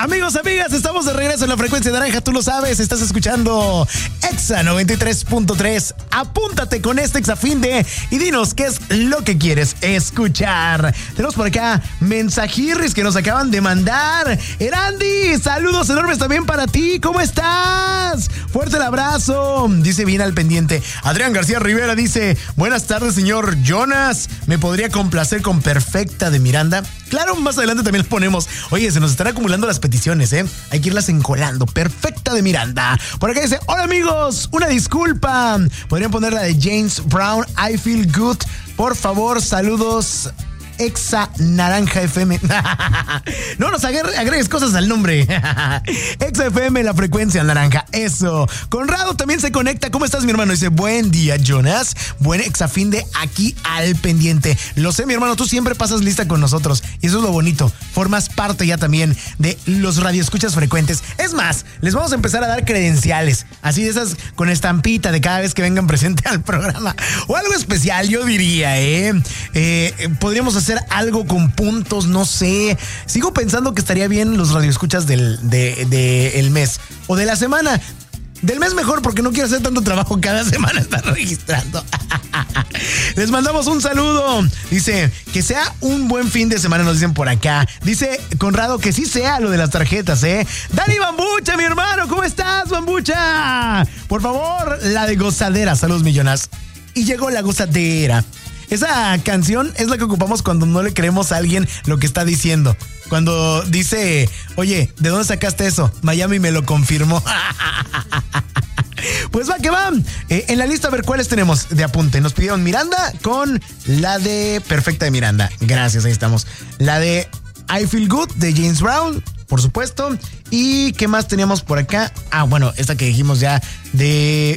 Amigos, amigas, estamos de regreso en la frecuencia naranja, tú lo sabes, estás escuchando Exa 93.3. Apúntate con este Exafinde y dinos qué es lo que quieres escuchar. Tenemos por acá mensajirris que nos acaban de mandar. Erandi, saludos enormes también para ti, ¿cómo estás? Fuerte el abrazo, dice bien al pendiente. Adrián García Rivera dice, buenas tardes señor Jonas, ¿me podría complacer con Perfecta de Miranda? Claro, más adelante también la ponemos. Oye, se nos están acumulando las peticiones, hay que irlas encolando. Perfecta de Miranda. Por acá dice, hola amigos, una disculpa, podrían poner la de James Brown, I Feel Good, por favor, saludos Exa Naranja FM. No nos agregues cosas al nombre. Exa FM, la frecuencia naranja. Eso. Conrado también se conecta. ¿Cómo estás, mi hermano? Dice, buen día, Jonas. Buen Exafinde aquí al pendiente. Lo sé, mi hermano, tú siempre pasas lista con nosotros. Y eso es lo bonito. Formas parte ya también de los radioescuchas frecuentes. Es más, les vamos a empezar a dar credenciales. Así de esas con estampita de cada vez que vengan presente al programa. O algo especial, yo diría, podríamos hacer algo con puntos, no sé. Sigo pensando que estaría bien los radioescuchas del mes o de la semana. Del mes mejor, porque no quiero hacer tanto trabajo cada semana estar registrando. Les mandamos un saludo. Dice, que sea un buen fin de semana, nos dicen por acá. Dice Conrado que sí sea lo de las tarjetas, Dani Bambucha, mi hermano, ¿cómo estás, Bambucha? Por favor, la de Gozadera, saludos millonas. Y llegó la gozadera. Esa canción es la que ocupamos cuando no le creemos a alguien lo que está diciendo. Cuando dice, oye, ¿de dónde sacaste eso? Miami me lo confirmó. Pues va que va. En la lista, a ver cuáles tenemos de apunte. Nos pidieron Miranda con la de Perfecta de Miranda. Gracias, ahí estamos. La de I Feel Good de James Brown, por supuesto. ¿Y qué más teníamos por acá? Ah, bueno, esta que dijimos ya de...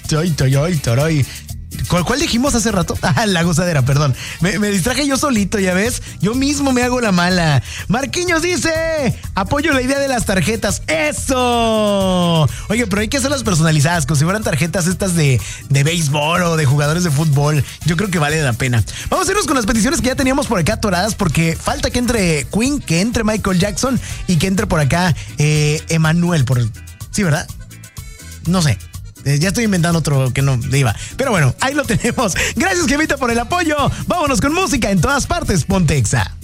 ¿Cuál dijimos hace rato? Ah, la gozadera, perdón. Me distraje yo solito, ya ves. Yo mismo me hago la mala. Marquiños dice, apoyo la idea de las tarjetas. ¡Eso! Oye, pero hay que hacerlas personalizadas, como si fueran tarjetas estas de béisbol o de jugadores de fútbol. Yo creo que vale la pena. Vamos a irnos con las peticiones que ya teníamos por acá atoradas, porque falta que entre Queen, que entre Michael Jackson y que entre por acá Emanuel. Sí, ¿verdad? No sé. Ya estoy inventando otro que no iba. Pero bueno, ahí lo tenemos. Gracias, Jevita, por el apoyo. Vámonos con música en todas partes. Ponte Exa.